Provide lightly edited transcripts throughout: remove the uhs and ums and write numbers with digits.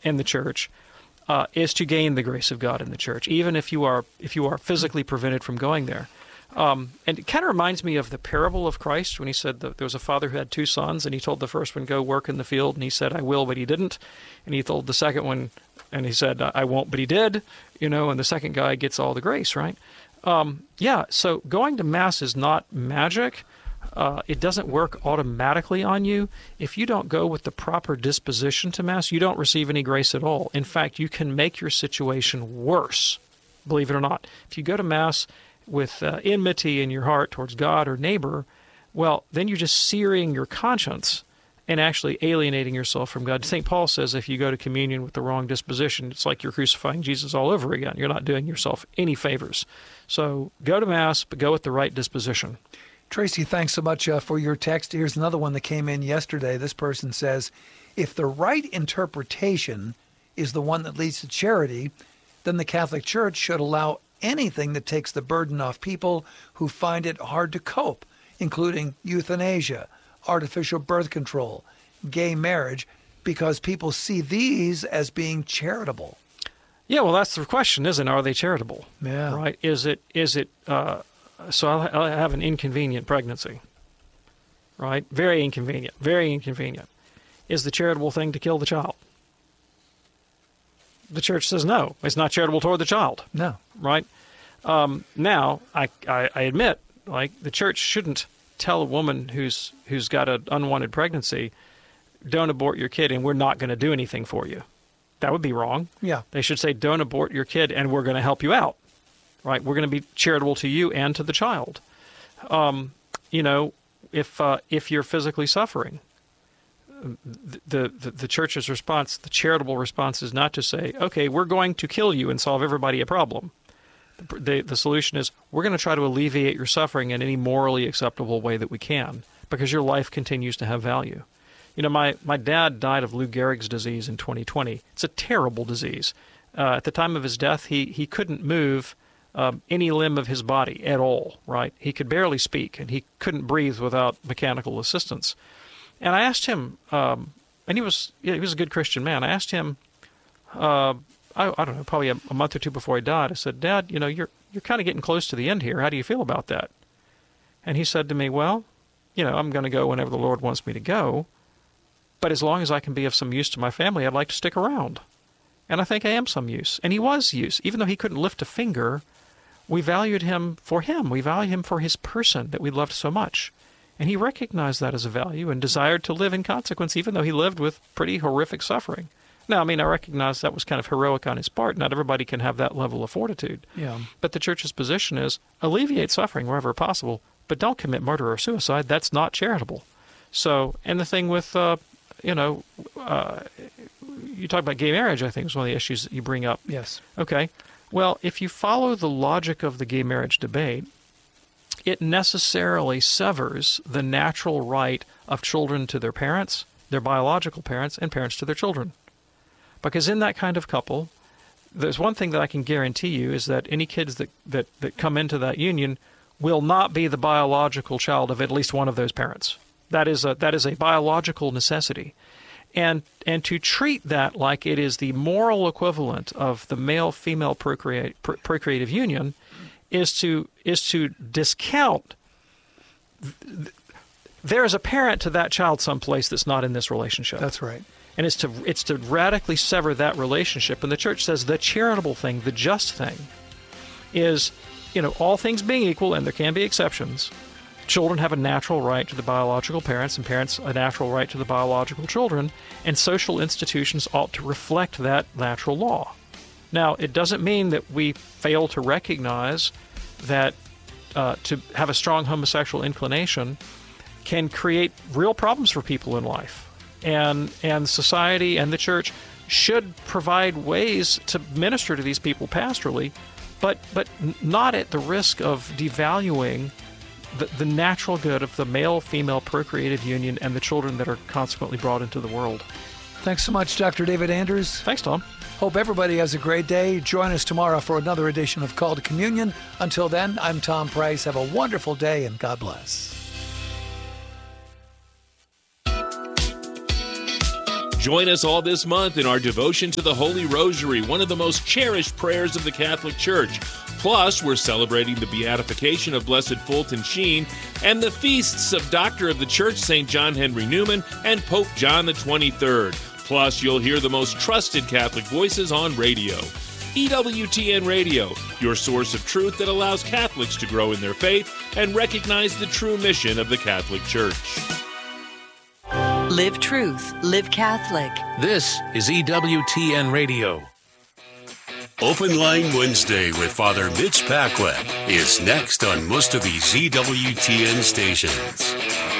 in the church is to gain the grace of God in the church, even if you are physically prevented from going there. And it kind of reminds me of the parable of Christ when he said that there was a father who had two sons, and he told the first one, go work in the field, and he said, I will, but he didn't. And he told the second one, and he said, I won't, but he did, and the second guy gets all the grace, right? So going to Mass is not magic. It doesn't work automatically on you. If you don't go with the proper disposition to Mass, you don't receive any grace at all. In fact, you can make your situation worse, believe it or not. If you go to Mass with enmity in your heart towards God or neighbor, well, then you're just searing your conscience and actually alienating yourself from God. St. Paul says if you go to communion with the wrong disposition, it's like you're crucifying Jesus all over again. You're not doing yourself any favors. So go to Mass, but go with the right disposition. Tracy, thanks so much for your text. Here's another one that came in yesterday. This person says, if the right interpretation is the one that leads to charity, then the Catholic Church should allow anything that takes the burden off people who find it hard to cope, including euthanasia, artificial birth control, gay marriage, because people see these as being charitable. Yeah, well, that's the question, isn't it? Are they charitable? Yeah. Right? So I'll have an inconvenient pregnancy, right? Very inconvenient, very inconvenient. Is the charitable thing to kill the child? The Church says no. It's not charitable toward the child. No. Right? Now, I admit, the Church shouldn't tell a woman who's got an unwanted pregnancy, don't abort your kid and we're not going to do anything for you. That would be wrong. Yeah. They should say, don't abort your kid and we're going to help you out. Right? We're going to be charitable to you and to the child. If you're physically suffering, the Church's response, the charitable response, is not to say, okay, we're going to kill you and solve everybody a problem. The solution is we're going to try to alleviate your suffering in any morally acceptable way that we can, because your life continues to have value. My dad died of Lou Gehrig's disease in 2020. It's a terrible disease. At the time of his death, he couldn't move any limb of his body at all, right? He could barely speak, and he couldn't breathe without mechanical assistance. And I asked him, and he was a good Christian man. I asked him, I don't know, probably a month or two before he died, I said, Dad, you're kind of getting close to the end here. How do you feel about that? And he said to me, well, I'm going to go whenever the Lord wants me to go, but as long as I can be of some use to my family, I'd like to stick around. And I think I am some use. And he was use. Even though he couldn't lift a finger, we valued him for him. We valued him for his person that we loved so much. And he recognized that as a value and desired to live in consequence, even though he lived with pretty horrific suffering. Now, I recognize that was kind of heroic on his part. Not everybody can have that level of fortitude. Yeah. But the Church's position is alleviate suffering wherever possible, but don't commit murder or suicide. That's not charitable. So, and the thing with, you talk about gay marriage, I think, is one of the issues that you bring up. Yes. Okay. Well, if you follow the logic of the gay marriage debate, it necessarily severs the natural right of children to their parents, their biological parents, and parents to their children. Because in that kind of couple, there's one thing that I can guarantee you is that any kids that come into that union will not be the biological child of at least one of those parents. That is a biological necessity. And to treat that like it is the moral equivalent of the male-female procreative union is to discount. There is a parent to that child someplace that's not in this relationship. That's right. And it's to radically sever that relationship. And the Church says the charitable thing, the just thing, is, all things being equal, and there can be exceptions, children have a natural right to the biological parents, and parents a natural right to the biological children, and social institutions ought to reflect that natural law. Now, it doesn't mean that we fail to recognize that to have a strong homosexual inclination can create real problems for people in life. And society and the Church should provide ways to minister to these people pastorally, but not at the risk of devaluing the natural good of the male-female procreative union and the children that are consequently brought into the world. Thanks so much, Dr. David Anders. Thanks, Tom. Hope everybody has a great day. Join us tomorrow for another edition of Call to Communion. Until then, I'm Tom Price. Have a wonderful day, and God bless. Join us all this month in our devotion to the Holy Rosary, one of the most cherished prayers of the Catholic Church. Plus, we're celebrating the beatification of Blessed Fulton Sheen and the feasts of Doctor of the Church, St. John Henry Newman, and Pope John the 23rd. Plus, you'll hear the most trusted Catholic voices on radio. EWTN Radio, your source of truth that allows Catholics to grow in their faith and recognize the true mission of the Catholic Church. Live truth, live Catholic. This is EWTN Radio. Open Line Wednesday with Father Mitch Paquette is next on most of these EWTN stations.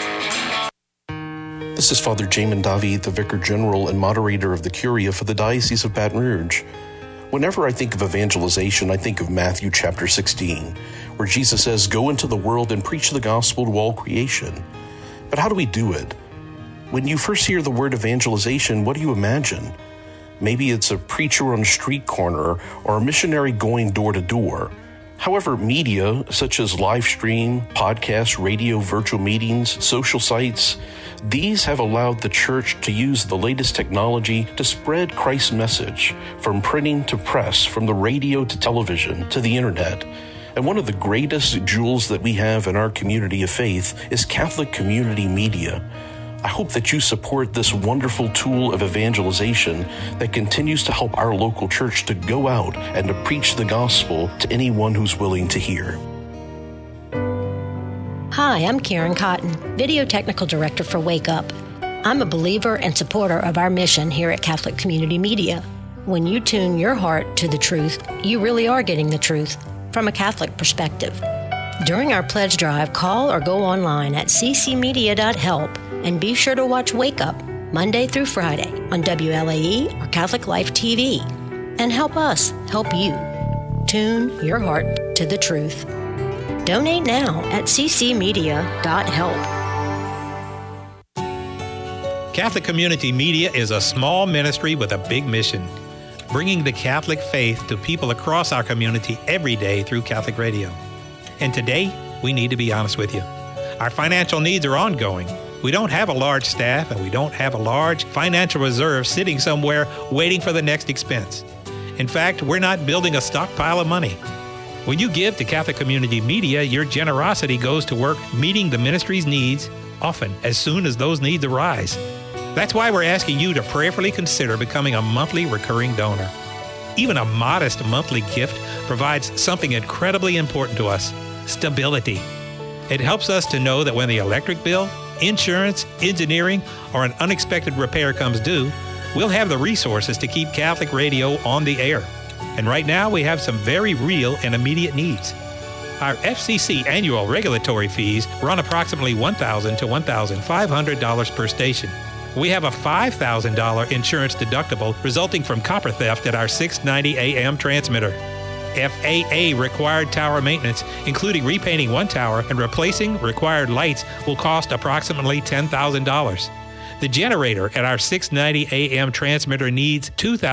This is Father Jamin Davi, the Vicar General and moderator of the Curia for the Diocese of Baton Rouge. Whenever I think of evangelization, I think of Matthew chapter 16, where Jesus says, "Go into the world and preach the gospel to all creation." But how do we do it? When you first hear the word evangelization, what do you imagine? Maybe it's a preacher on a street corner or a missionary going door to door. However, media such as live stream, podcasts, radio, virtual meetings, social sites, these have allowed the church to use the latest technology to spread Christ's message from printing to press, from the radio to television to the internet. And one of the greatest jewels that we have in our community of faith is Catholic community media. I hope that you support this wonderful tool of evangelization that continues to help our local church to go out and to preach the gospel to anyone who's willing to hear. Hi, I'm Karen Cotton, Video Technical Director for Wake Up. I'm a believer and supporter of our mission here at Catholic Community Media. When you tune your heart to the truth, you really are getting the truth from a Catholic perspective. During our pledge drive, call or go online at ccmedia.help and be sure to watch Wake Up Monday through Friday on WLAE or Catholic Life TV. And help us help you. Tune your heart to the truth. Donate now at ccmedia.help. Catholic Community Media is a small ministry with a big mission, bringing the Catholic faith to people across our community every day through Catholic radio. And today, we need to be honest with you. Our financial needs are ongoing. We don't have a large staff, and we don't have a large financial reserve sitting somewhere waiting for the next expense. In fact, we're not building a stockpile of money. When you give to Catholic Community Media, your generosity goes to work meeting the ministry's needs, often as soon as those needs arise. That's why we're asking you to prayerfully consider becoming a monthly recurring donor. Even a modest monthly gift provides something incredibly important to us: stability. It helps us to know that when the electric bill, insurance, engineering, or an unexpected repair comes due, we'll have the resources to keep Catholic radio on the air. And right now, we have some very real and immediate needs. Our FCC annual regulatory fees run approximately $1,000 to $1,500 per station. We have a $5,000 insurance deductible resulting from copper theft at our 690 AM transmitter. FAA required tower maintenance, including repainting one tower and replacing required lights, will cost approximately $10,000. The generator at our 690 AM transmitter needs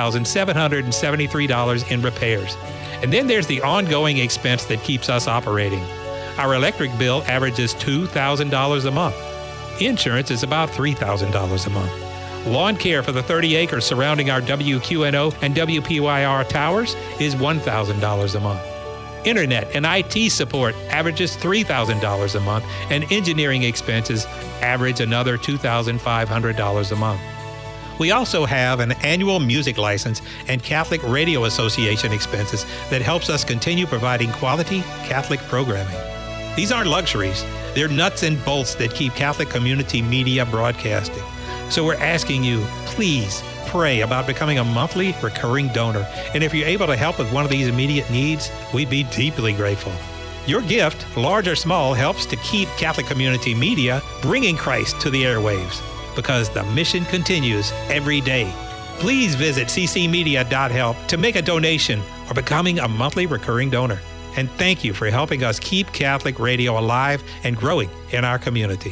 $2,773 in repairs. And then there's the ongoing expense that keeps us operating. Our electric bill averages $2,000 a month. Insurance is about $3,000 a month. Lawn care for the 30 acres surrounding our WQNO and WPYR towers is $1,000 a month. Internet and IT support averages $3,000 a month, and engineering expenses average another $2,500 a month. We also have an annual music license and Catholic Radio Association expenses that helps us continue providing quality Catholic programming. These aren't luxuries. They're nuts and bolts that keep Catholic Community Media broadcasting. So we're asking you, please pray about becoming a monthly recurring donor. And if you're able to help with one of these immediate needs, we'd be deeply grateful. Your gift, large or small, helps to keep Catholic Community Media bringing Christ to the airwaves, because the mission continues every day. Please visit ccmedia.help to make a donation or becoming a monthly recurring donor. And thank you for helping us keep Catholic radio alive and growing in our community.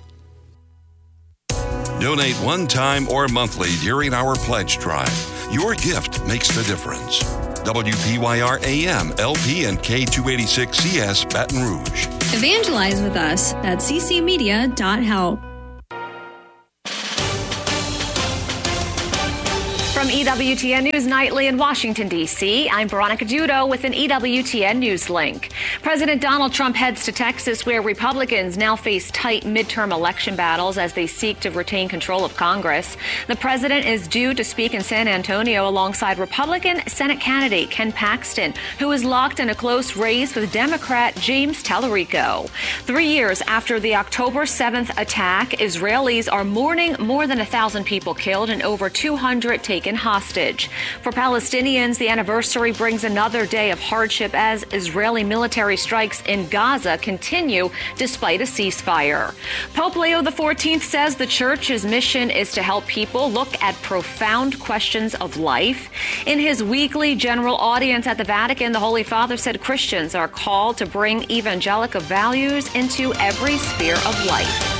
Donate one time or monthly during our pledge drive. Your gift makes the difference. WPYR AM, LP, and K286CS Baton Rouge. Evangelize with us at ccmedia.help. From EWTN News Nightly in Washington, D.C., I'm Veronica Judo with an EWTN News link. President Donald Trump heads to Texas, where Republicans now face tight midterm election battles as they seek to retain control of Congress. The president is due to speak in San Antonio alongside Republican Senate candidate Ken Paxton, who is locked in a close race with Democrat James Tallarico. 3 years after the October 7th attack, Israelis are mourning more than 1,000 people killed and over 200 taken hostage. For Palestinians, the anniversary brings another day of hardship as Israeli military strikes in Gaza continue despite a ceasefire. Pope Leo XIV says the church's mission is to help people look at profound questions of life. In his weekly general audience at the Vatican, the Holy Father said Christians are called to bring evangelical values into every sphere of life.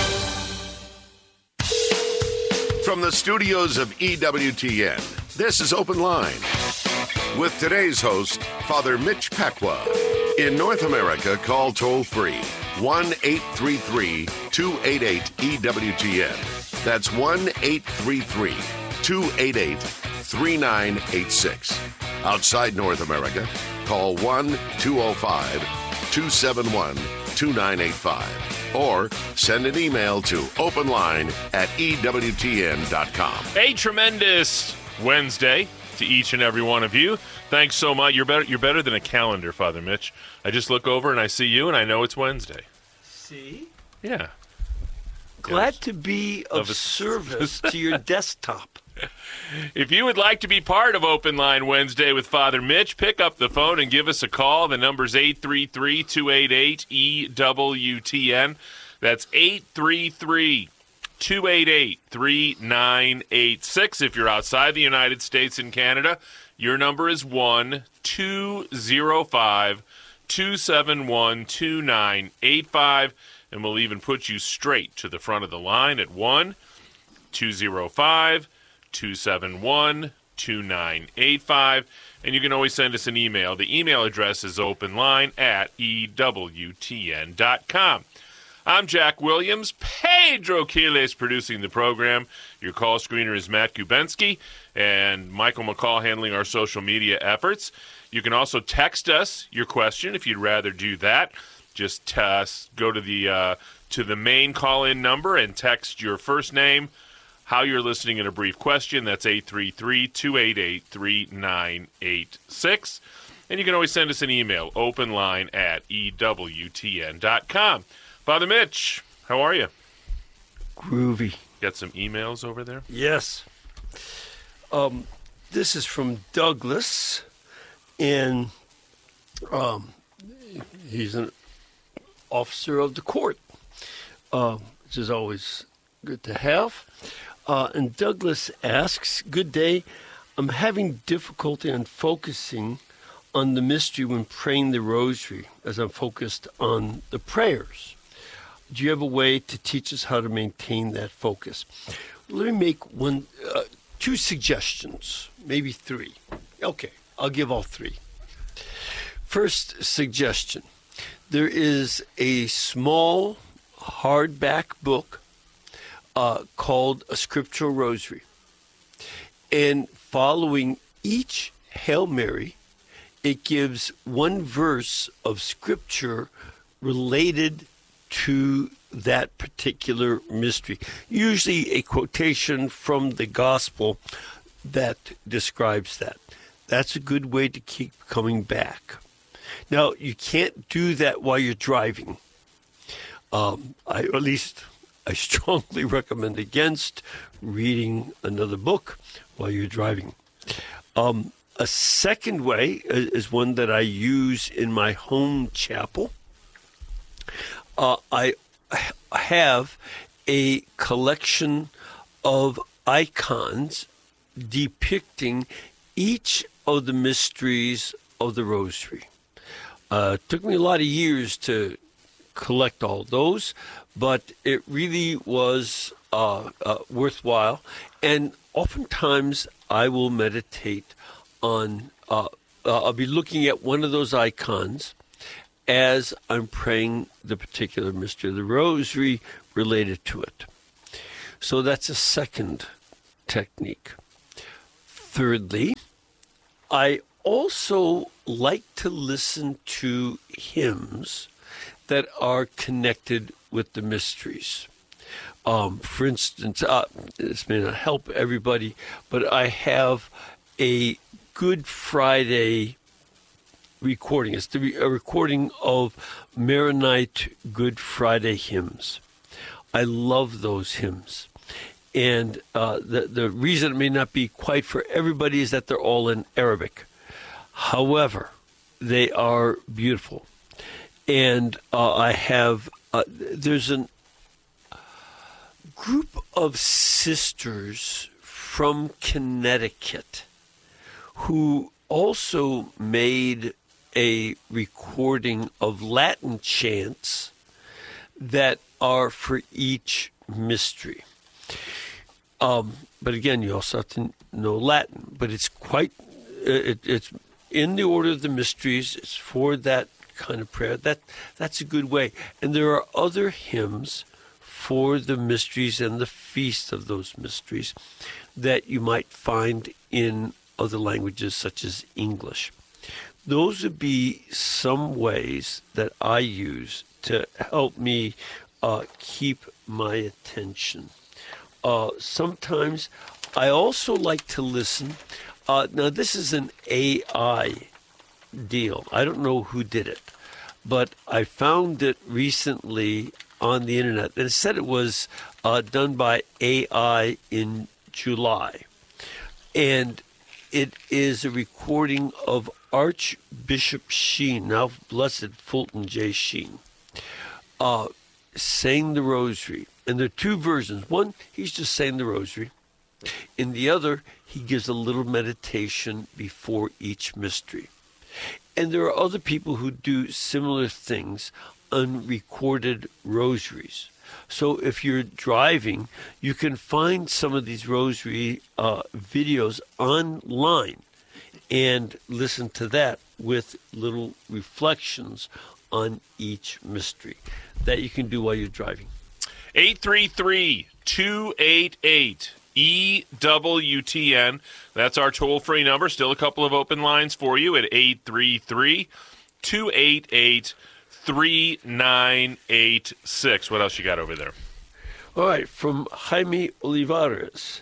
From the studios of EWTN, this is Open Line. With today's host, Father Mitch Pacwa. In North America, call toll-free 1-833-288-EWTN. That's 1-833-288-3986. Outside North America, call 1-205-271-2985. Or send an email to openline@ewtn.com. A tremendous Wednesday to each and every one of you. Thanks so much. You're better than a calendar, Father Mitch. I just look over and I see you and I know it's Wednesday. See? Yeah. Glad to be of service to your desktop. If you would like to be part of Open Line Wednesday with Father Mitch, pick up the phone and give us a call. The number's 833-288-EWTN. That's 833-288-3986. If you're outside the United States and Canada, your number is 1-205-271-2985. And we'll even put you straight to the front of the line at 1-205-271-2985. And you can always send us an email. The email address is openline@ewtn.com. I'm Jack Williams. Pedro Quiles producing the program. Your call screener is Matt Kubensky, and Michael McCall handling our social media efforts. You can also text us your question if you'd rather do that. Just go to the main call-in number and text your first name, how you're listening, in a brief question. That's 833-288-3986. And you can always send us an email, openline@ewtn.com. Father Mitch, how are you? Groovy. Got some emails over there? Yes. This is from Douglas, and he's an officer of the court, which is always good to have. And Douglas asks, good day, I'm having difficulty in focusing on the mystery when praying the rosary as I'm focused on the prayers. Do you have a way to teach us how to maintain that focus? Let me make two suggestions, maybe three. Okay, I'll give all three. First suggestion, there is a small hardback book called A Scriptural Rosary. And following each Hail Mary, it gives one verse of Scripture related to that particular mystery. Usually a quotation from the Gospel that describes that. That's a good way to keep coming back. Now, you can't do that while you're driving. I strongly recommend against reading another book while you're driving. A second way is one that I use in my home chapel. I have a collection of icons depicting each of the mysteries of the Rosary. It took me a lot of years to collect all those, but it really was worthwhile. And oftentimes I will meditate on, I'll be looking at one of those icons as I'm praying the particular mystery of the Rosary related to it. So that's a second technique. Thirdly, I also like to listen to hymns that are connected with the mysteries. For instance, this may not help everybody, but I have a Good Friday recording. It's a recording of Maronite Good Friday hymns. I love those hymns. And the reason it may not be quite for everybody is that they're all in Arabic. However, they are beautiful. And I have, there's a group of sisters from Connecticut who also made a recording of Latin chants that are for each mystery. But again, you also have to know Latin. But it's quite, it's in the order of the mysteries. It's for that kind of prayer. That's a good way. And there are other hymns for the mysteries and the feast of those mysteries that you might find in other languages such as English. Those would be some ways that I use to help me keep my attention. Sometimes I also like to listen. Now, this is an AI deal. I don't know who did it, but I found it recently on the internet. And it said it was done by AI in July. And it is a recording of Archbishop Sheen, now Blessed Fulton J. Sheen, saying the rosary. And there are two versions. One, he's just saying the rosary. In the other, he gives a little meditation before each mystery. And there are other people who do similar things on recorded rosaries. So if you're driving, you can find some of these rosary videos online and listen to that with little reflections on each mystery that you can do while you're driving. 833-288-EWTN. That's our toll-free number. Still a couple of open lines for you at 833-288-3986. What else you got over there? All right, from Jaime Olivares.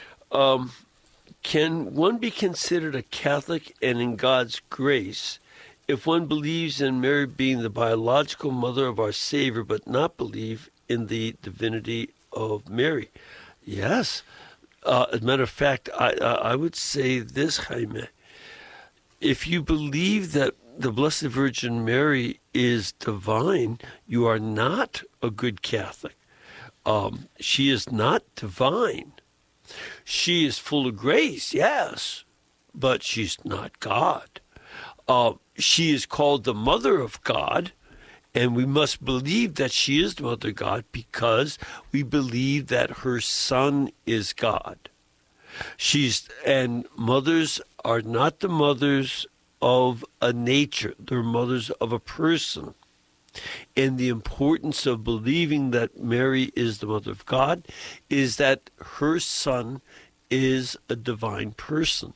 Can one be considered a Catholic and in God's grace if one believes in Mary being the biological mother of our Savior but not believe in the divinity of Mary? Yes. As a matter of fact, I would say this, Jaime. If you believe that the Blessed Virgin Mary is divine, you are not a good Catholic. She is not divine. She is full of grace, yes, but she's not God. She is called the Mother of God, and we must believe that she is the Mother of God because we believe that her Son is God. And mothers are not the mothers of a nature. They're mothers of a person. And the importance of believing that Mary is the Mother of God is that her Son is a divine person.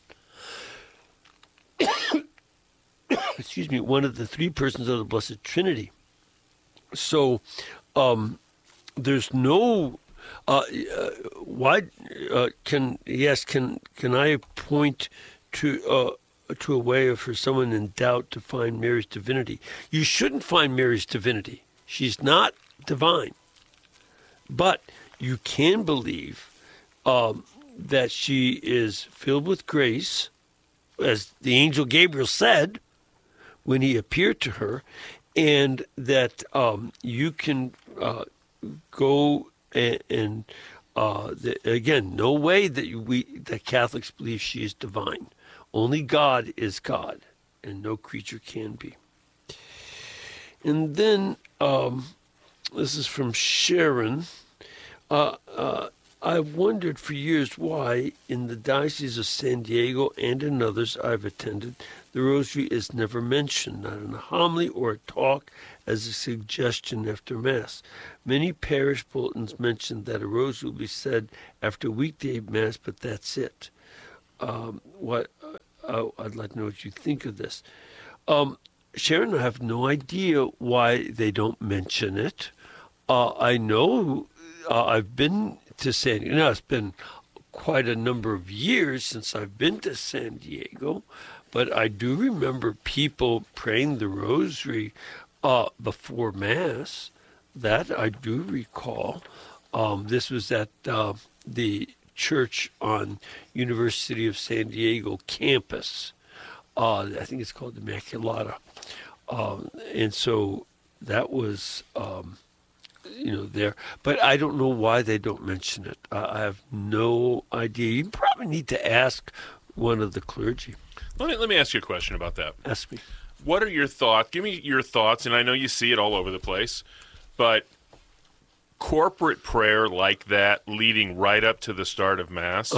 Excuse me, one of the three persons of the Blessed Trinity. So there's no can I point to a way for someone in doubt to find Mary's divinity? You shouldn't find Mary's divinity. She's not divine. But you can believe that she is filled with grace, as the angel Gabriel said when he appeared to her, and that you can go and again, no way that Catholics believe she is divine. Only God is God, and no creature can be. And then, this is from Sharon. I've wondered for years why, in the Diocese of San Diego and in others I've attended, the Rosary is never mentioned, not in a homily or a talk, as a suggestion after Mass. Many parish bulletins mention that a Rosary will be said after weekday Mass, but that's it. I'd like to know what you think of this. Sharon, I have no idea why they don't mention it. I know I've been to San Diego. Now, it's been quite a number of years since I've been to San Diego, but I do remember people praying the rosary before Mass. That I do recall. This was at the church on University of San Diego campus. I think it's called Immaculata. And so that was, there. But I don't know why they don't mention it. I have no idea. You probably need to ask one of the clergy. Let me ask you a question about that. Ask me. What are your thoughts? Give me your thoughts, and I know you see it all over the place, but corporate prayer like that leading right up to the start of Mass,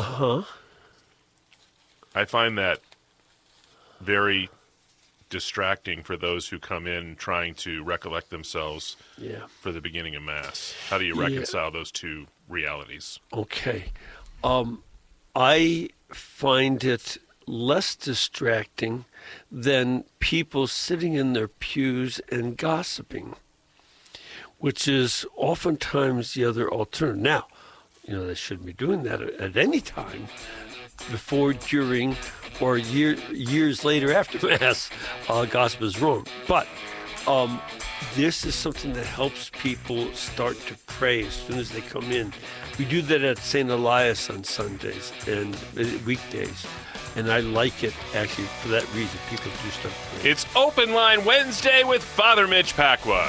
I find that very distracting for those who come in trying to recollect themselves for the beginning of Mass. How do you reconcile those two realities? Okay. I find it less distracting than people sitting in their pews and gossiping, which is oftentimes the other alternative. Now, they shouldn't be doing that at any time, before, during, or years later after Mass. Gossip is wrong. But this is something that helps people start to pray as soon as they come in. We do that at St. Elias on Sundays and weekdays. And I like it, actually, for that reason. People do start praying. It's Open Line Wednesday with Father Mitch Pacwa.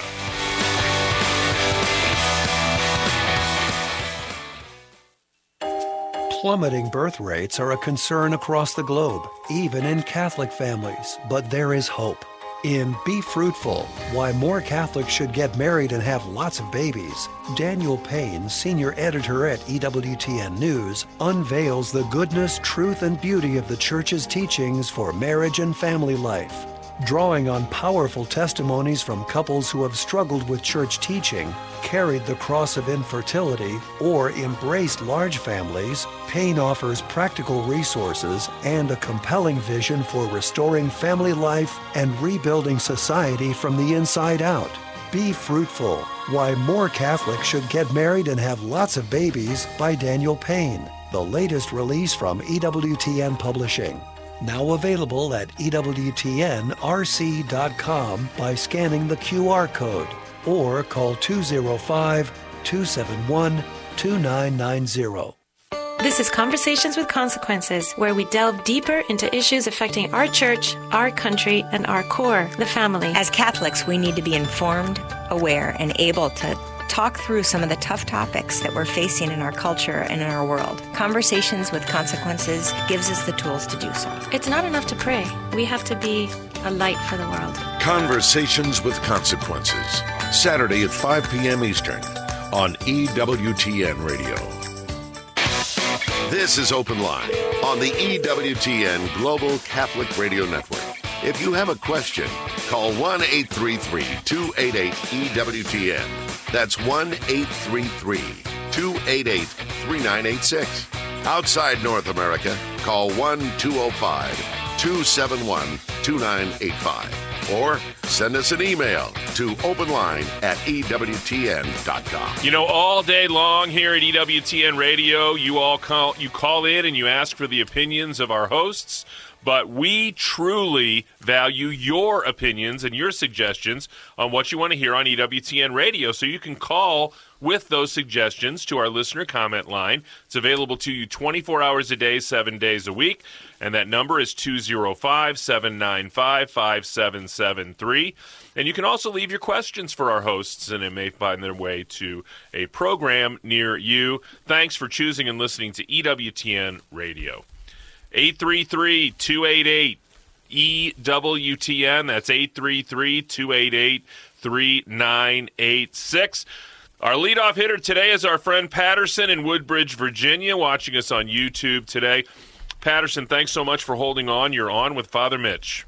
Plummeting birth rates are a concern across the globe, even in Catholic families. But there is hope. In Be Fruitful, Why More Catholics Should Get Married and Have Lots of Babies, Daniel Payne, senior editor at EWTN News, unveils the goodness, truth, and beauty of the Church's teachings for marriage and family life. Drawing on powerful testimonies from couples who have struggled with church teaching, carried the cross of infertility, or embraced large families, Payne offers practical resources and a compelling vision for restoring family life and rebuilding society from the inside out. Be Fruitful, Why More Catholics Should Get Married and Have Lots of Babies by Daniel Payne, the latest release from EWTN Publishing. Now available at EWTNRC.com by scanning the QR code or call 205-271-2990. This is Conversations with Consequences, where we delve deeper into issues affecting our church, our country, and our core, the family. As Catholics, we need to be informed, aware, and able to talk through some of the tough topics that we're facing in our culture and in our world. Conversations with Consequences gives us the tools to do so. It's not enough to pray. We have to be a light for the world. Conversations with Consequences, Saturday at 5 p.m. Eastern on EWTN Radio. This is Open Line on the EWTN Global Catholic Radio Network. If you have a question, call 1-833-288-EWTN. That's 1-833-288-3986. Outside North America, call 1-205-271-2985. Or send us an email to openline@EWTN.com. All day long here at EWTN Radio, you call in and you ask for the opinions of our hosts. But we truly value your opinions and your suggestions on what you want to hear on EWTN Radio. So you can call with those suggestions to our listener comment line. It's available to you 24 hours a day, 7 days a week. And that number is 205-795-5773. And you can also leave your questions for our hosts, and it may find their way to a program near you. Thanks for choosing and listening to EWTN Radio. 833-288-EWTN. That's 833-288-3986. Our leadoff hitter today is our friend Patterson in Woodbridge, Virginia, watching us on YouTube today. Patterson, thanks so much for holding on. You're on with Father Mitch.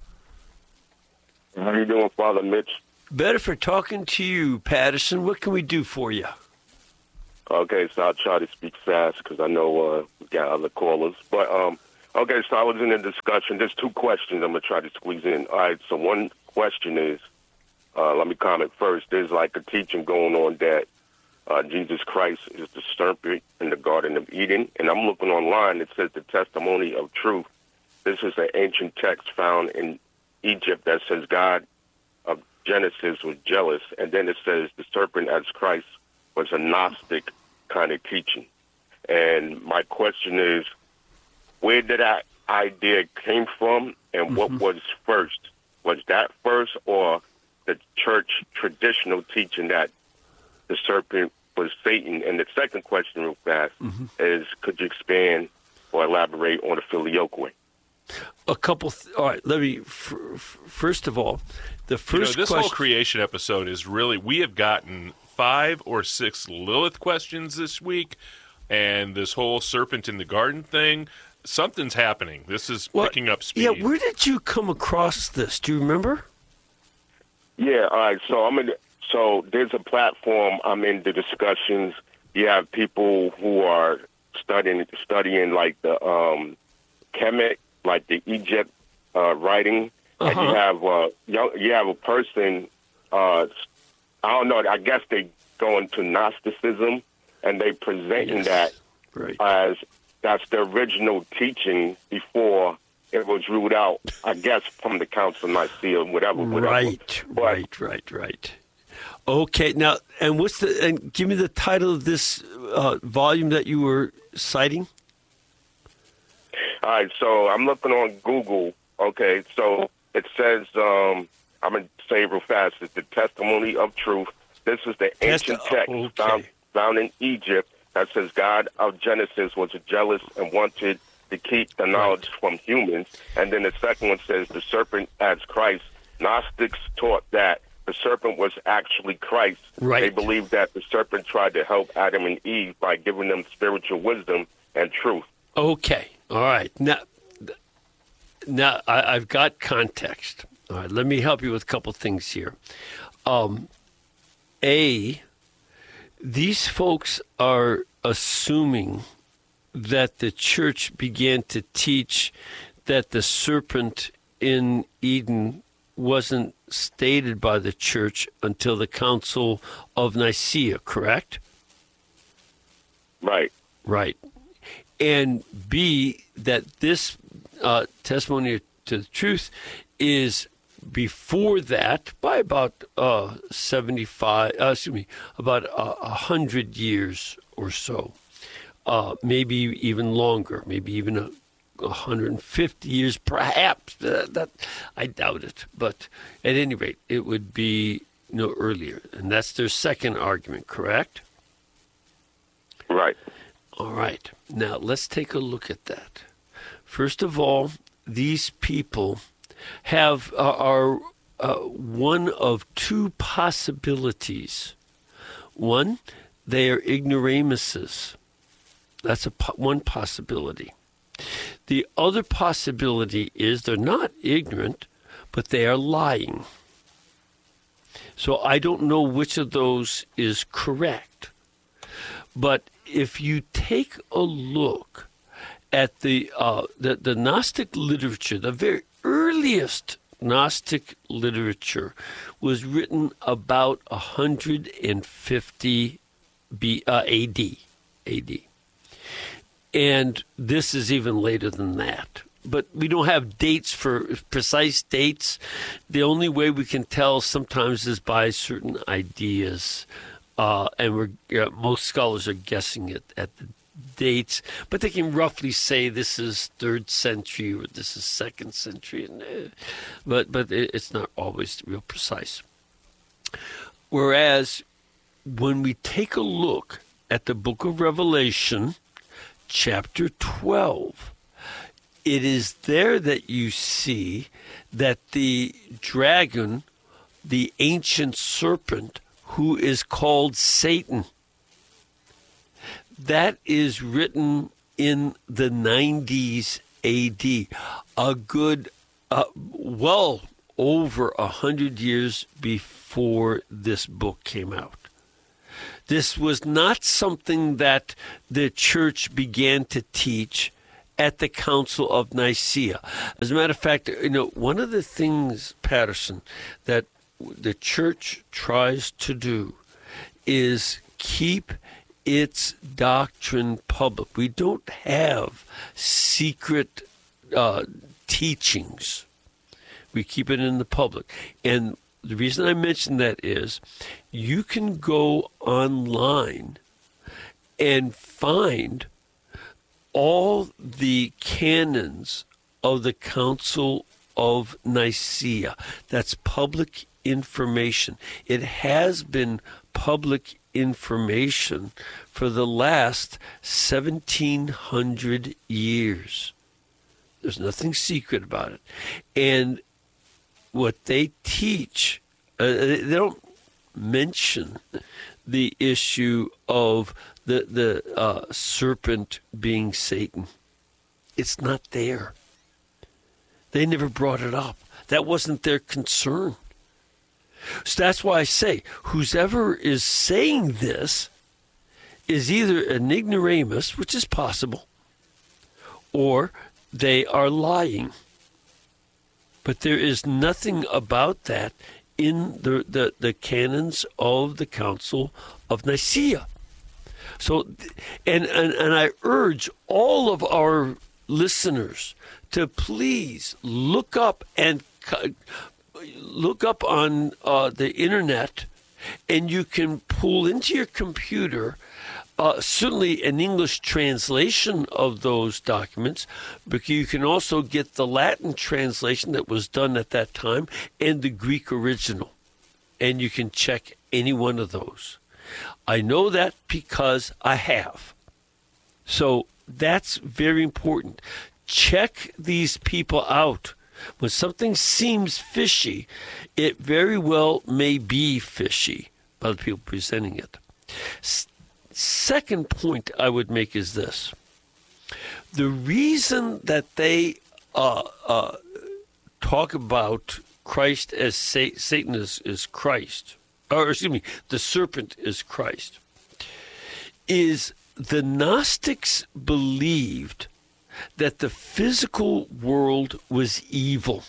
How you doing, Father Mitch? Better for talking to you, Patterson. What can we do for you? Okay, so I'll try to speak fast because I know we got other callers. But Okay, so I was in a discussion. There's two questions I'm going to try to squeeze in. All right, so one question is, let me comment first. There's like a teaching going on that Jesus Christ is the serpent in the Garden of Eden. And I'm looking online. It says the testimony of truth. This is an ancient text found in Egypt that says God of Genesis was jealous. And then it says the serpent as Christ was a Gnostic kind of teaching. And my question is, where did that idea came from, and what was first? Was that first, or the church traditional teaching that the serpent was Satan? And the second question, real fast, is could you expand or elaborate on the filioque? A couple. All right. Let me. First of all, the first this question. whole creation episode is really. We have gotten 5 or 6 Lilith questions this week, and this whole serpent in the garden thing. Something's happening. This is picking up speed. Yeah. Where did you come across this? Do you remember? Yeah. All right. So there's a platform. I'm in the discussions. You have people who are studying like the Kemet, like the Egypt writing, and you have a person. I don't know. I guess they go into Gnosticism, and they presenting that as that's the original teaching before it was ruled out. I guess from the Council of Nicaea, whatever. Right. Okay. Now, and give me the title of this volume that you were citing. All right, so I'm looking on Google. Okay, so it says, I'm going to say it real fast, it's the testimony of truth. This is the ancient text found in Egypt that says God of Genesis was jealous and wanted to keep the knowledge from humans. And then the second one says the serpent as Christ. Gnostics taught that the serpent was actually Christ. Right. They believed that the serpent tried to help Adam and Eve by giving them spiritual wisdom and truth. Okay. All right. Now I've got context. All right. Let me help you with a couple things here. These folks are assuming that the church began to teach that the serpent in Eden wasn't stated by the church until the Council of Nicaea, correct? Right. And B, that this testimony to the truth is before that by about 100 years or so, maybe even longer, maybe even 150 years, perhaps. That I doubt it, but at any rate, it would be earlier, and that's their second argument, correct? Right. All right. Now let's take a look at that. First of all, these people are one of two possibilities. One, they are ignoramuses. That's one possibility. The other possibility is they're not ignorant, but they are lying. So I don't know which of those is correct. But if you take a look at the Gnostic literature, the very earliest Gnostic literature was written about 150 AD. And this is even later than that. But we don't have dates for precise dates. The only way we can tell sometimes is by certain ideas. And most scholars are guessing it at the dates, but they can roughly say this is 3rd century or this is 2nd century, but it's not always real precise. Whereas when we take a look at the book of Revelation, chapter 12, it is there that you see that the dragon, the ancient serpent, who is called Satan, that is written in the 90s AD, a good, well over 100 years before this book came out. This was not something that the church began to teach at the Council of Nicaea. As a matter of fact, one of the things, Patterson, that the church tries to do is keep its doctrine public. We don't have secret teachings. We keep it in the public. And the reason I mention that is you can go online and find all the canons of the Council of Nicaea. That's public information. It has been public information for the last 1,700 years. There's nothing secret about it. And what they teach, they don't mention the issue of the serpent being Satan. It's not there. They never brought it up. That wasn't their concern. So that's why I say, whoever is saying this is either an ignoramus, which is possible, or they are lying. But there is nothing about that in the canons of the Council of Nicaea. So, and I urge all of our listeners to please look up on the internet, and you can pull into your computer certainly an English translation of those documents, but you can also get the Latin translation that was done at that time and the Greek original, and you can check any one of those. I know that because I have. So that's very important. Check these people out. When something seems fishy, it very well may be fishy by the people presenting it. Second point I would make is this. The reason that they talk about Christ as Satan is Christ, or excuse me, the serpent is Christ, is the Gnostics believed that the physical world was evil.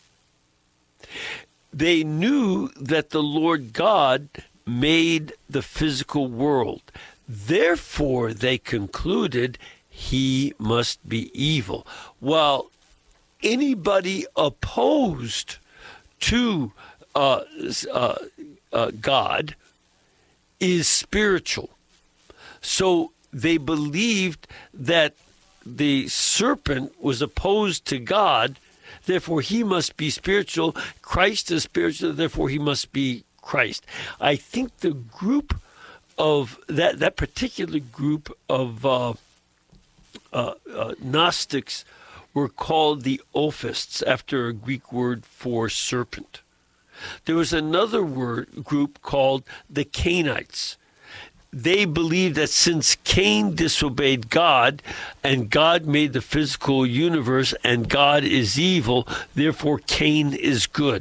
They knew that the Lord God made the physical world. Therefore, they concluded he must be evil. While anybody opposed to God is spiritual. So they believed that the serpent was opposed to God, therefore he must be spiritual. Christ is spiritual, therefore he must be Christ. I think the group of that particular group of Gnostics were called the Ophists, after a Greek word for serpent. There was another group called the Cainites. They believed that since Cain disobeyed God and God made the physical universe and God is evil, therefore Cain is good.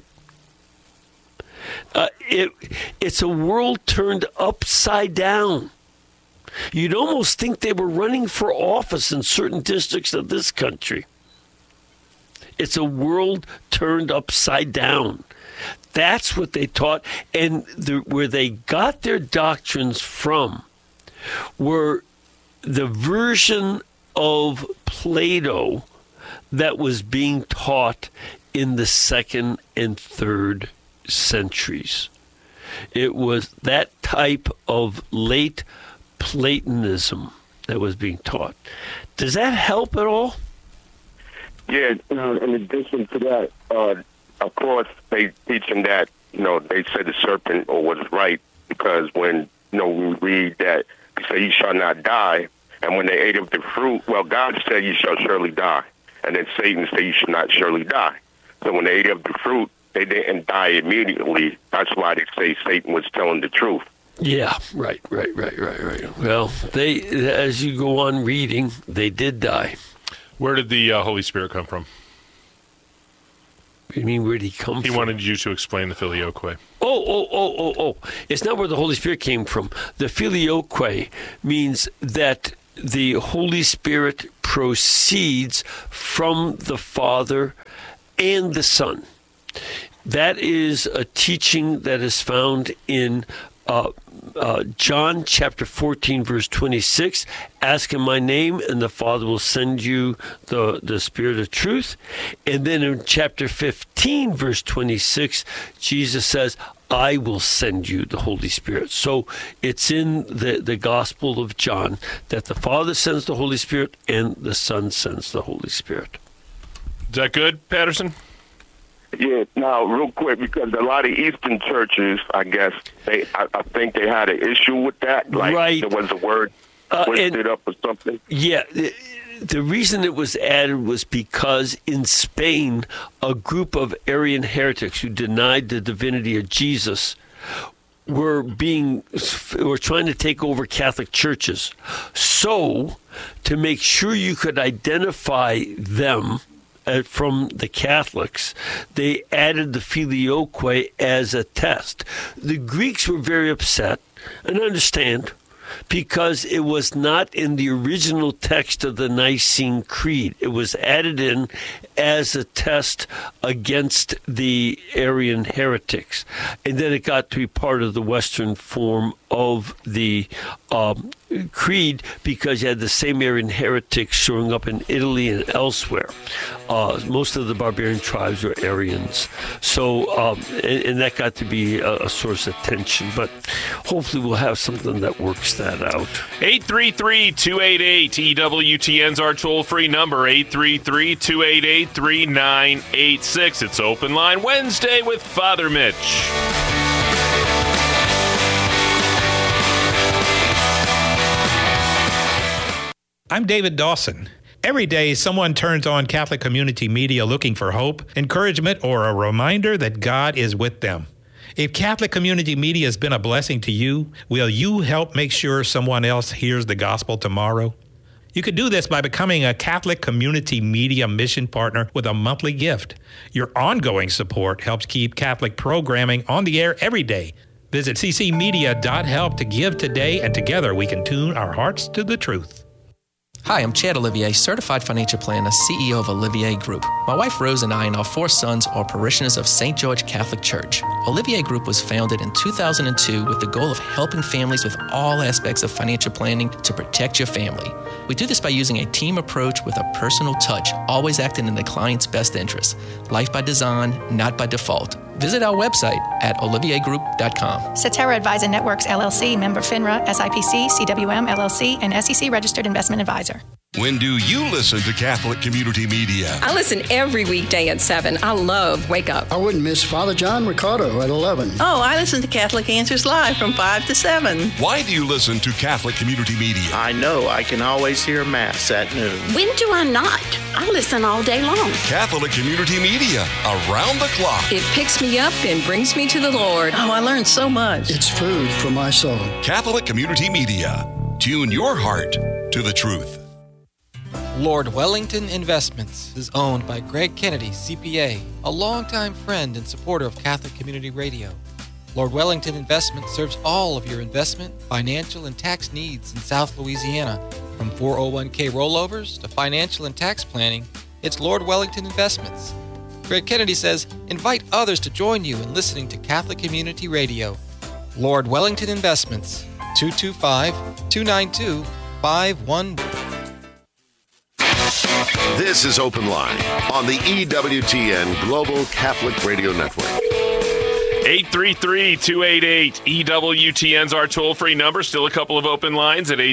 It's a world turned upside down. You'd almost think they were running for office in certain districts of this country. It's a world turned upside down. That's what they taught, and where they got their doctrines from were the version of Plato that was being taught in the 2nd and 3rd centuries. It was that type of late Platonism that was being taught. Does that help at all? Yeah, in addition to that, of course, they teach them that, they said the serpent was right because when, we read that, they say you shall not die, and when they ate of the fruit, well, God said you shall surely die, and then Satan said you should not surely die. So when they ate of the fruit, they didn't die immediately. That's why they say Satan was telling the truth. Yeah, right. Well, as you go on reading, they did die. Where did the Holy Spirit come from? What do you mean, where did he come from? He wanted you to explain the filioque. Oh. It's not where the Holy Spirit came from. The filioque means that the Holy Spirit proceeds from the Father and the Son. That is a teaching that is found in John chapter 14, verse 26. Ask in my name, and the Father will send you the Spirit of truth. And then in chapter 15, verse 26, Jesus says, I will send you the Holy Spirit. So it's in the Gospel of John that the Father sends the Holy Spirit and the Son sends the Holy Spirit. Is that good, Patterson? Yeah, now, real quick, because a lot of Eastern churches, I guess, I think they had an issue with that. Like, right. There was a word twisted up or something. Yeah, the reason it was added was because in Spain, a group of Arian heretics who denied the divinity of Jesus were trying to take over Catholic churches. So, to make sure you could identify them from the Catholics, they added the filioque as a test. The Greeks were very upset, and understand, because it was not in the original text of the Nicene Creed. It was added in as a test against the Arian heretics. And then it got to be part of the Western form of the creed, because you had the same Arian heretics showing up in Italy and elsewhere. Most of the barbarian tribes were Arians. So, and that got to be a source of tension. But hopefully we'll have something that works that out. 833-288-EWTN's our toll-free number, 833-288-3986. It's Open Line Wednesday with Father Mitch. I'm David Dawson. Every day, someone turns on Catholic Community Media looking for hope, encouragement, or a reminder that God is with them. If Catholic Community Media has been a blessing to you, will you help make sure someone else hears the gospel tomorrow? You could do this by becoming a Catholic Community Media mission partner with a monthly gift. Your ongoing support helps keep Catholic programming on the air every day. Visit ccmedia.help to give today, and together we can tune our hearts to the truth. Hi, I'm Chad Olivier, Certified Financial Planner, CEO of Olivier Group. My wife Rose and I and our 4 sons are parishioners of St. George Catholic Church. Olivier Group was founded in 2002 with the goal of helping families with all aspects of financial planning to protect your family. We do this by using a team approach with a personal touch, always acting in the client's best interest. Life by design, not by default. Visit our website at oliviergroup.com. Cetera Advisor Networks, LLC, member FINRA, SIPC, CWM, LLC, and SEC registered investment advisor. When do you listen to Catholic Community Media? I listen every weekday at 7. I love Wake Up. I wouldn't miss Father John Ricardo at 11. Oh, I listen to Catholic Answers Live from 5 to 7. Why do you listen to Catholic Community Media? I know I can always hear Mass at noon. When do I not? I listen all day long. Catholic Community Media, around the clock. It picks me up and brings me to the Lord. Oh, I learned so much. It's food for my soul. Catholic Community Media. Tune your heart to the truth. Lord Wellington Investments is owned by Greg Kennedy, CPA, a longtime friend and supporter of Catholic Community Radio. Lord Wellington Investments serves all of your investment, financial, and tax needs in South Louisiana. From 401k rollovers to financial and tax planning, it's Lord Wellington Investments. Greg Kennedy says, invite others to join you in listening to Catholic Community Radio. Lord Wellington Investments, 225-292-51. This is Open Line on the EWTN Global Catholic Radio Network. 833-288-EWTN's our toll-free number. Still a couple of open lines at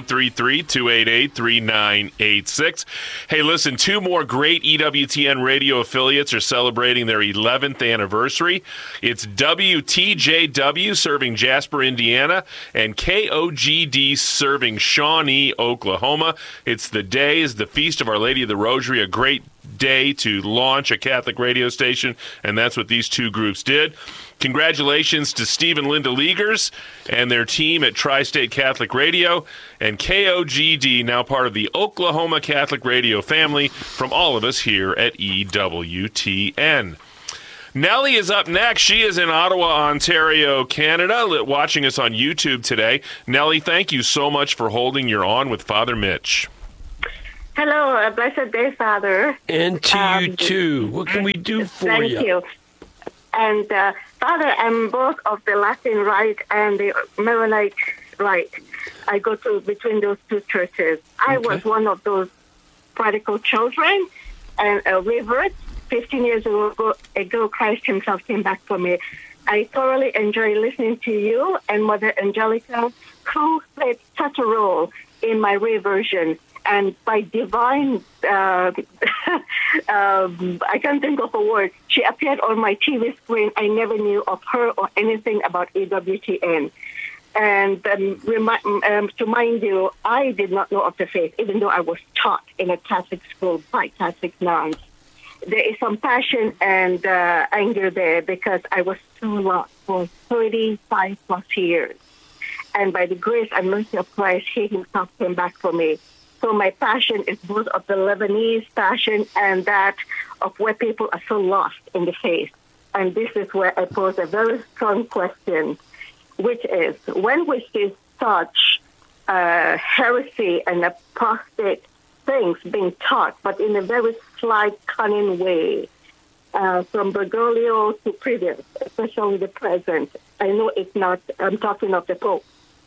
833-288-3986. Hey, listen, 2 more great EWTN radio affiliates are celebrating their 11th anniversary. It's WTJW serving Jasper, Indiana, and KOGD serving Shawnee, Oklahoma. It's the Feast of Our Lady of the Rosary, a great day to launch a Catholic radio station, and that's what these 2 groups did. Congratulations to Steve and Linda Leagers and their team at Tri-State Catholic Radio, and KOGD, now part of the Oklahoma Catholic Radio family, from all of us here at EWTN. Nellie is up next. She is in Ottawa, Ontario, Canada, watching us on YouTube today. Nellie, thank you so much for holding your On with Father Mitch. Hello, blessed day, Father. And to you, too. What can we do for you? Thank you. And, Father, I'm both of the Latin Rite and the Maronite Rite. I go between those two churches. I was one of those prodigal children and a revert. 15 years ago, Christ himself came back for me. I thoroughly enjoy listening to you and Mother Angelica, who played such a role in my reversion. And by divine, I can't think of a word, she appeared on my TV screen. I never knew of her or anything about EWTN. And to mind you, I did not know of the faith, even though I was taught in a Catholic school by Catholic nuns. There is some passion and anger there because I was so lost for 35 plus years. And by the grace and mercy of Christ, he himself came back for me. So my passion is both of the Lebanese passion and that of where people are so lost in the faith. And this is where I pose a very strong question, which is, when we see such heresy and apostate things being taught, but in a very slight, cunning way, from Bergoglio to previous, especially the present, I know it's not, I'm talking of the Pope.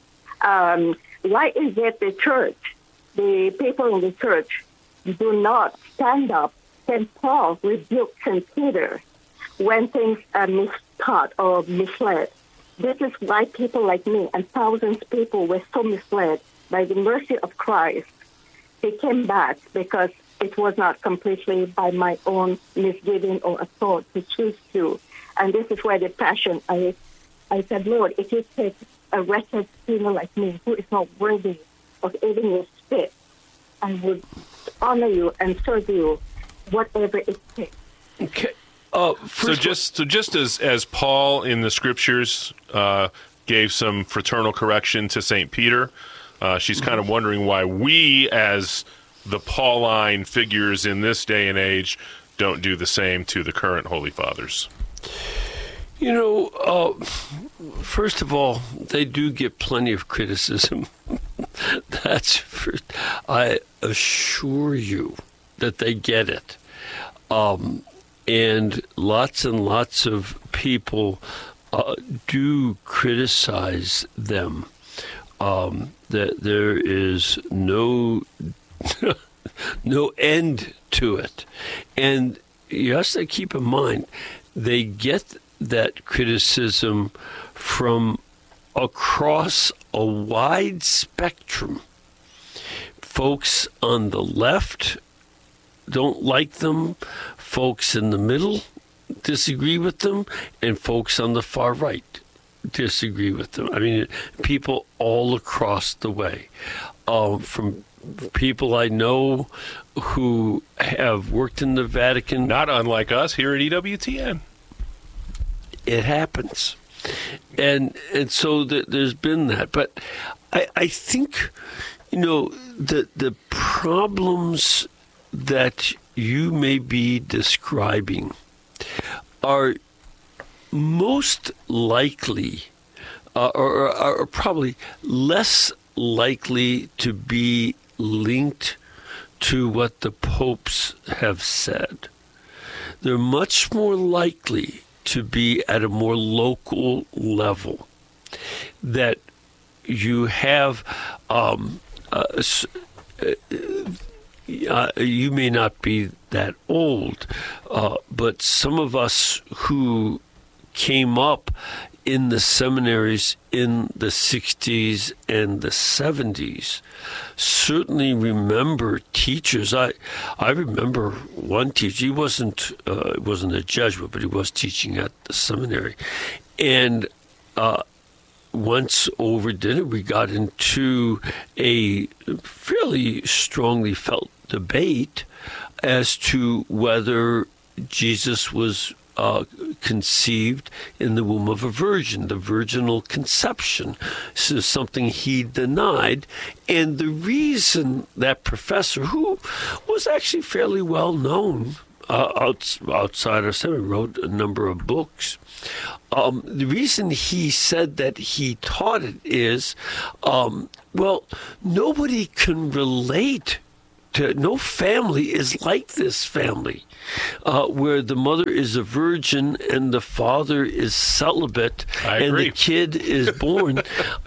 Why is it the church, the people in the church, do not stand up? St. Paul rebuked St. Peter when things are mistaught or misled. This is why people like me and thousands of people were so misled. By the mercy of Christ, he came back because it was not completely by my own misgiving or a thought to choose to. And this is where the passion, I said, Lord, if you take a wretched sinner like me who is not worthy of eating your spit, I would honor you and serve you, whatever it takes. Okay. So just as Paul in the scriptures gave some fraternal correction to St. Peter, she's kind of wondering why we, as the Pauline figures in this day and age, don't do the same to the current Holy Fathers. You know, first of all, they do get plenty of criticism. That's first. I assure you that they get it. And lots of people do criticize them. That there is no no end to it. And you have to keep in mind, they get that criticism from across a wide spectrum. Folks on the left don't like them, folks in the middle disagree with them, and folks on the far right disagree with them. I mean, people all across the way, from people I know who have worked in the Vatican. Not unlike us here at EWTN. It happens. And so there's been that. But I think, you know, the problems that you may be describing are most likely or are probably less likely to be linked to what the popes have said. They're much more likely to be at a more local level, that you have you may not be that old, but some of us who came up in the seminaries in the 60s and the 70s certainly remember teachers. I remember one teacher. He wasn't a Jesuit, but he was teaching at the seminary. And once over dinner, we got into a fairly strongly felt debate as to whether Jesus was conceived in the womb of a virgin, the virginal conception. This is something he denied. And the reason that professor, who was actually fairly well known outside our seminary, wrote a number of books, the reason he said that he taught it is, well, nobody can relate no family is like this family, where the mother is a virgin and the father is celibate, and the kid is born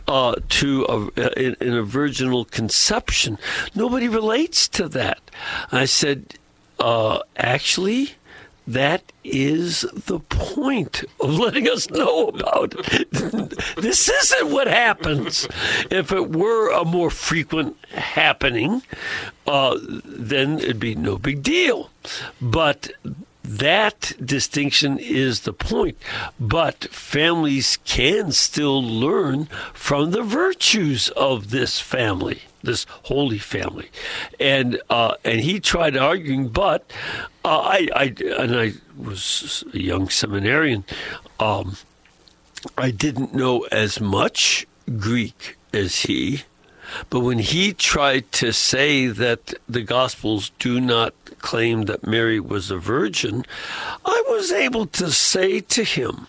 in a virginal conception. Nobody relates to that. I said, actually, that is the point of letting us know about it. This isn't what happens. If it were a more frequent happening, then it'd be no big deal. But that distinction is the point. But families can still learn from the virtues of this family, this holy family. And he tried arguing, but I was a young seminarian. I didn't know as much Greek as he, but when he tried to say that the Gospels do not claim that Mary was a virgin, I was able to say to him,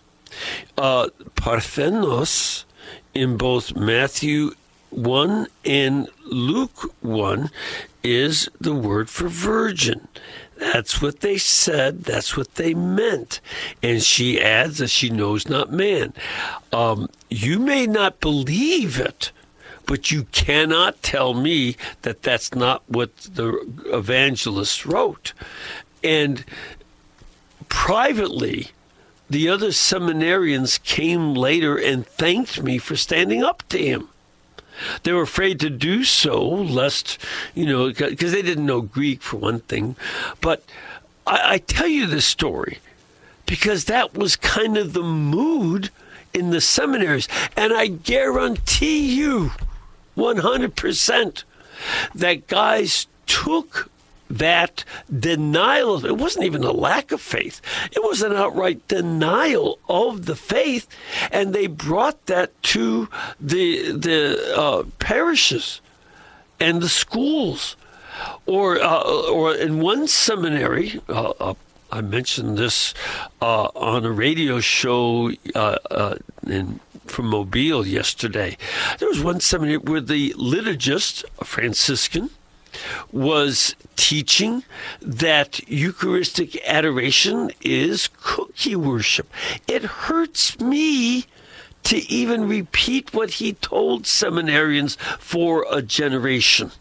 Parthenos in both Matthew 1 and Luke 1 is the word for virgin. That's what they said. That's what they meant. And she adds that she knows not man. You may not believe it, but you cannot tell me that that's not what the evangelists wrote. And privately, the other seminarians came later and thanked me for standing up to him. They were afraid to do so, lest, because they didn't know Greek, for one thing. But I tell you this story because that was kind of the mood in the seminaries. And I guarantee you 100% that guys took that denial. It wasn't even a lack of faith. It was an outright denial of the faith, and they brought that to the parishes and the schools. Or in one seminary, I mentioned this on a radio show from Mobile yesterday. There was one seminary where the liturgist, a Franciscan, was teaching that Eucharistic adoration is cookie worship. It hurts me to even repeat what he told seminarians for a generation.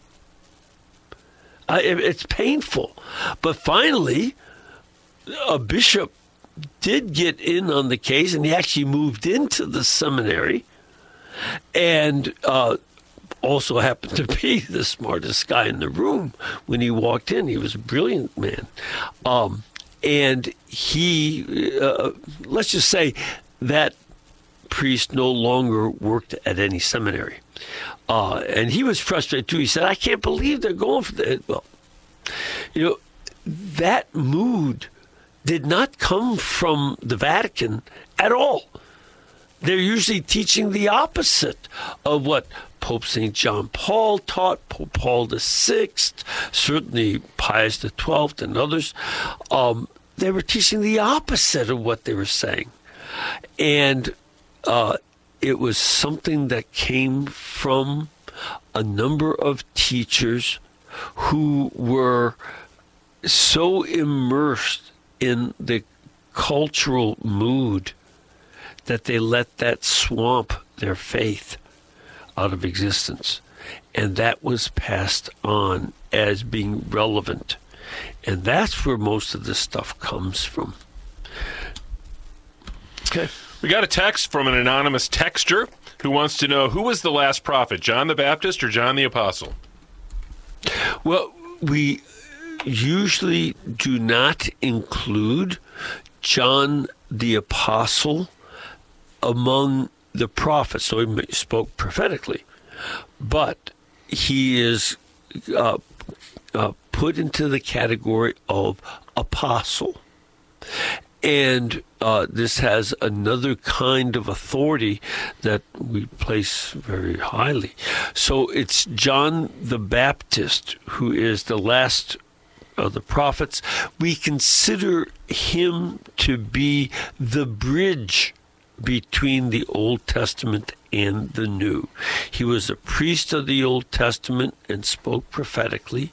It's painful. But finally, a bishop did get in on the case, and he actually moved into the seminary and also happened to be the smartest guy in the room when he walked in. He was a brilliant man. And he, let's just say that priest no longer worked at any seminary. And he was frustrated too. He said, I can't believe they're going for that. Well, that mood did not come from the Vatican at all. They're usually teaching the opposite of what Pope St. John Paul taught, Pope Paul VI, certainly Pius XII and others. They were teaching the opposite of what they were saying. And it was something that came from a number of teachers who were so immersed in the cultural mood that they let that swamp their faith out of existence. And that was passed on as being relevant. And that's where most of this stuff comes from. Okay. We got a text from an anonymous texter who wants to know, who was the last prophet, John the Baptist or John the Apostle? Well, we usually do not include John the Apostle among the prophets, so he spoke prophetically, but he is put into the category of apostle. And this has another kind of authority that we place very highly. So it's John the Baptist who is the last of the prophets. We consider him to be the bridge between the Old Testament and the New. He was a priest of the Old Testament and spoke prophetically,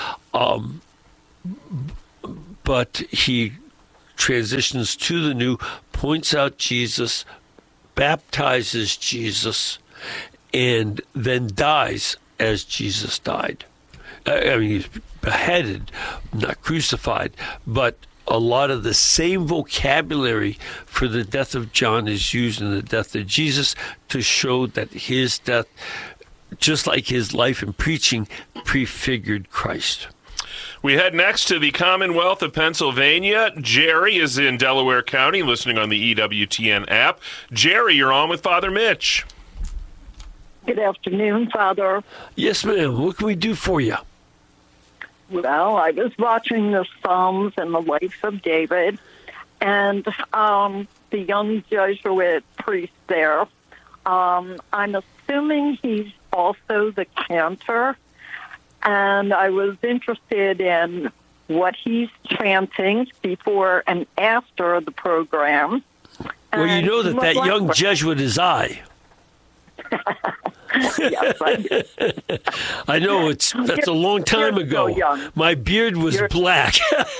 but he transitions to the New, points out Jesus, baptizes Jesus, and then dies as Jesus died. I mean, he's beheaded, not crucified, but a lot of the same vocabulary for the death of John is used in the death of Jesus to show that his death, just like his life and preaching, prefigured Christ. We head next to the Commonwealth of Pennsylvania. Jerry is in Delaware County, listening on the EWTN app. Jerry, you're on with Father Mitch. Good afternoon, Father. Yes, ma'am. What can we do for you? Well, I was watching the Psalms and the life of David, and the young Jesuit priest there, I'm assuming he's also the cantor, and I was interested in what he's chanting before and after the program. Well, you know that young Jesuit is I. Yes, I do. I know that's a long time ago. Young. My beard was black.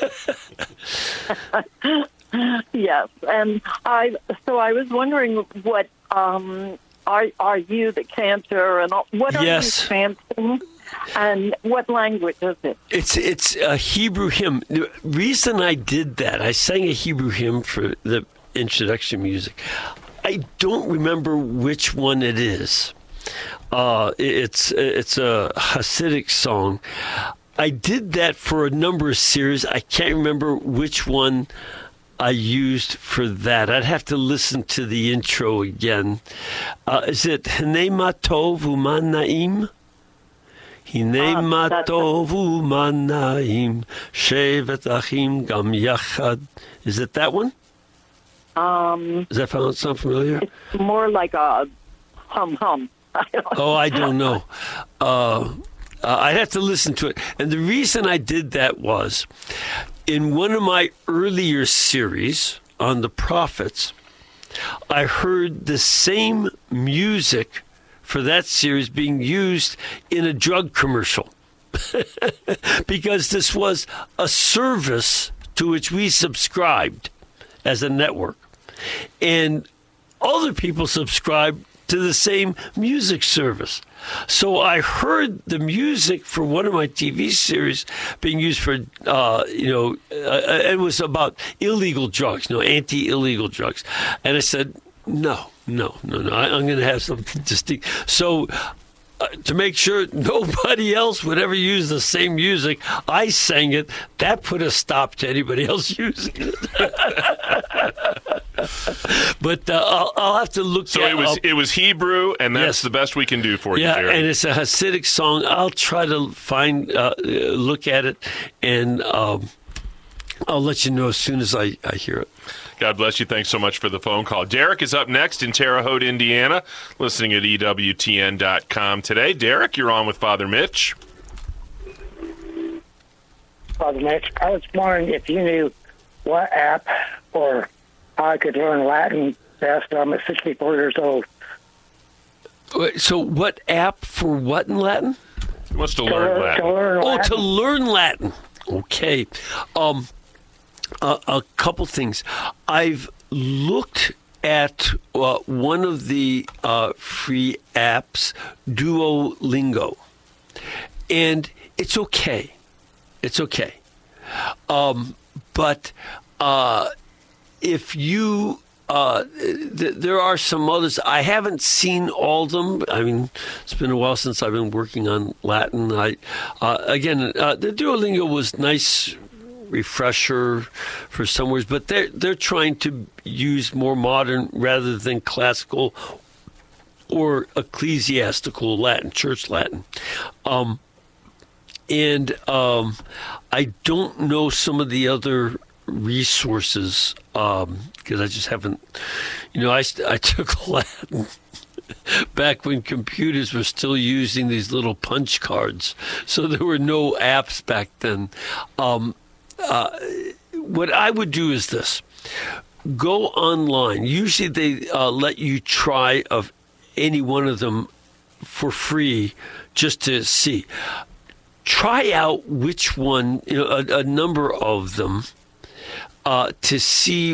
Yes, and I was wondering what are you the cantor, and what are you chanting, and what language is it? It's a Hebrew hymn. The reason I did that, I sang a Hebrew hymn for the introduction music. I don't remember which one it is. It's a Hasidic song. I did that for a number of series. I can't remember which one I used for that. I'd have to listen to the intro again. Is it Hinei ma tov u'ma na'im? Hinei ma tov u'ma na'im shevet achim gam yachad. Is it that one? Does that sound familiar? It's more like a hum. I don't know. I'd have to listen to it. And the reason I did that was, in one of my earlier series on the prophets, I heard the same music for that series being used in a drug commercial. Because this was a service to which we subscribed as a network. And other people subscribed to the same music service. So I heard the music for one of my TV series being used for, it was about illegal drugs, anti-illegal drugs. And I said, no, I'm going to have something distinct. So to make sure nobody else would ever use the same music, I sang it. That put a stop to anybody else using it. But I'll have to look. So it was Hebrew, and that's the best we can do for you, Jerry. Yeah, and it's a Hasidic song. I'll try to find, look at it, and I'll let you know as soon as I hear it. God bless you. Thanks so much for the phone call. Derek is up next in Terre Haute, Indiana, listening at EWTN.com today. Derek, you're on with Father Mitch. Father Mitch, I was wondering if you knew what app or how I could learn Latin best. I'm at 64 years old. So what app for what in Latin? He wants to learn Latin. To learn Latin. Okay. A couple things. I've looked at one of the free apps, Duolingo, and it's okay. It's okay. But if you, there are some others. I haven't seen all of them. I mean, it's been a while since I've been working on Latin. The Duolingo was nice refresher for some words, but they're trying to use more modern rather than classical or ecclesiastical Latin, church Latin. I don't know some of the other resources because I just haven't. I took Latin back when computers were still using these little punch cards, so there were no apps back then. What I would do is this. Go online. Usually they let you try any one of them for free just to see. Try out which one, a number of them, to see